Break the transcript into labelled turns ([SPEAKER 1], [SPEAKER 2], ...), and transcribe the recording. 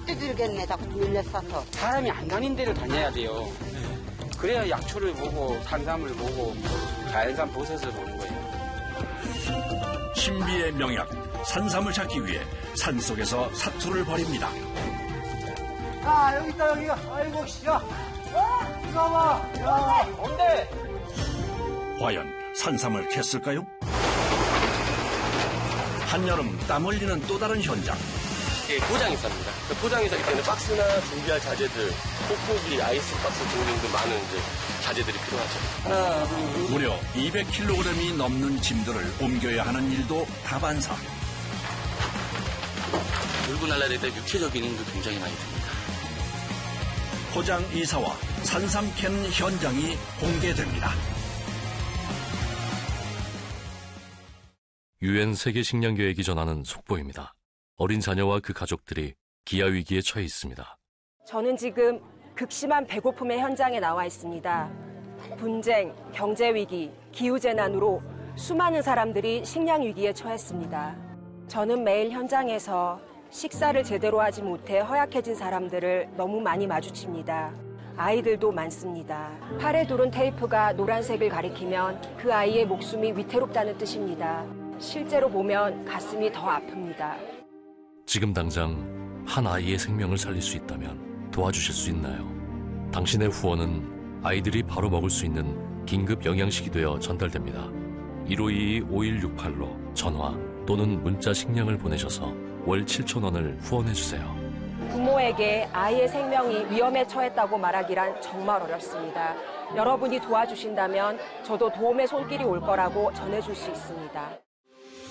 [SPEAKER 1] 두들겠네, 자꾸 밀려싸서.
[SPEAKER 2] 사람이 안 다닌 데를 다녀야 돼요. 그래야 약초를 보고 산삼을 보고 자연산 버섯을 보는 거예요.
[SPEAKER 3] 신비의 명약 산삼을 찾기 위해 산속에서 사투를 벌입니다.
[SPEAKER 4] 아, 여기 있다, 여기가. 아이고, 야. 이거 봐. 야, 뭔데?
[SPEAKER 3] 과연 산삼을 캤을까요? 한여름 땀 흘리는 또 다른 현장.
[SPEAKER 5] 포장입니다. 포장에서 이때는 박스나 준비할 자재들, 뽁뽁이, 아이스박스 등등등 많은 이제 자재들이 필요하죠.
[SPEAKER 3] 무려 200kg이 넘는 짐들을 옮겨야 하는 일도 다반사.
[SPEAKER 5] 물고 날라야 때 육체적인 힘도 굉장히 많이 듭니다.
[SPEAKER 3] 포장 이사와 산삼 캐는 현장이 공개됩니다.
[SPEAKER 6] UN 세계식량계획이 전하는 속보입니다. 어린 자녀와 그 가족들이 기아위기에 처해 있습니다.
[SPEAKER 7] 저는 지금 극심한 배고픔의 현장에 나와 있습니다. 분쟁, 경제위기, 기후재난으로 수많은 사람들이 식량위기에 처했습니다. 저는 매일 현장에서 식사를 제대로 하지 못해 허약해진 사람들을 너무 많이 마주칩니다. 아이들도 많습니다. 팔에 두른 테이프가 노란색을 가리키면 그 아이의 목숨이 위태롭다는 뜻입니다. 실제로 보면 가슴이 더 아픕니다.
[SPEAKER 6] 지금 당장 한 아이의 생명을 살릴 수 있다면 도와주실 수 있나요? 당신의 후원은 아이들이 바로 먹을 수 있는 긴급 영양식이 되어 전달됩니다. 1522-5168로 전화 또는 문자 식량을 보내셔서 월 7,000원을 후원해주세요.
[SPEAKER 7] 부모에게 아이의 생명이 위험에 처했다고 말하기란 정말 어렵습니다. 여러분이 도와주신다면 저도 도움의 손길이 올 거라고 전해줄 수 있습니다.